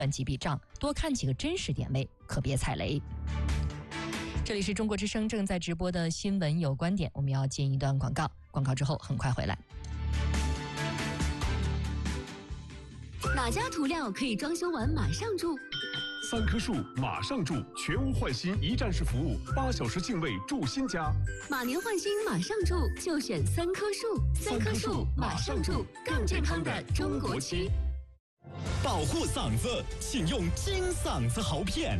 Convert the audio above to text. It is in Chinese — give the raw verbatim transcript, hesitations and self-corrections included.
几笔账，多看几个真实点位，可别踩雷。这里是中国之声正在直播的新闻有观点，我们要进一段广告，广告之后很快回来。 哪家涂料可以装修完马上住？ 三棵树马上住，全屋换新一站式服务，八小时净位住新家。 马年换新马上住，就选三棵树。三棵树马上住，更健康的中国区。 保护嗓子，请用金嗓子喉片。